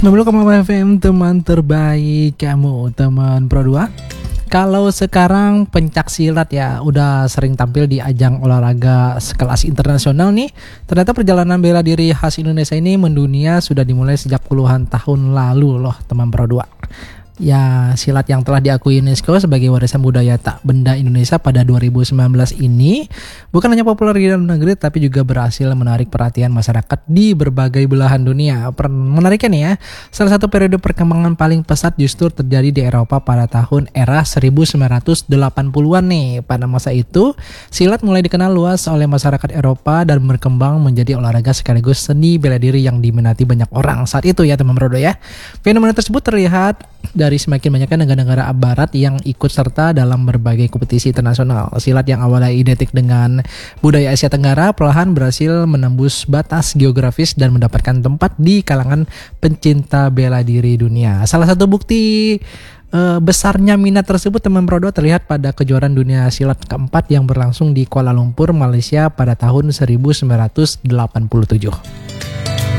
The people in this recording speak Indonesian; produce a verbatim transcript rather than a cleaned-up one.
sembilan puluh koma empat F M, teman terbaik kamu, teman Pro dua. Kalau sekarang pencak silat ya udah sering tampil di ajang olahraga sekelas internasional nih. Ternyata perjalanan bela diri khas Indonesia ini mendunia sudah dimulai sejak puluhan tahun lalu loh, teman Pro dua. Ya, silat yang telah diakui UNESCO sebagai warisan budaya tak benda Indonesia pada dua ribu sembilan belas ini bukan hanya populer di dalam negeri tapi juga berhasil menarik perhatian masyarakat di berbagai belahan dunia. Menariknya nih ya, salah satu periode perkembangan paling pesat justru terjadi di Eropa pada tahun era seribu sembilan ratus delapan puluhan nih. Pada masa itu, silat mulai dikenal luas oleh masyarakat Eropa dan berkembang menjadi olahraga sekaligus seni bela diri yang diminati banyak orang saat itu ya, teman Brodo ya. Fenomena tersebut terlihat dari semakin banyaknya negara-negara barat yang ikut serta dalam berbagai kompetisi internasional. Silat yang awalnya identik dengan budaya Asia Tenggara perlahan berhasil menembus batas geografis dan mendapatkan tempat di kalangan pencinta bela diri dunia. Salah satu bukti uh, besarnya minat tersebut, teman Prodo, terlihat pada kejuaraan dunia silat keempat yang berlangsung di Kuala Lumpur, Malaysia pada tahun seribu sembilan ratus delapan puluh tujuh.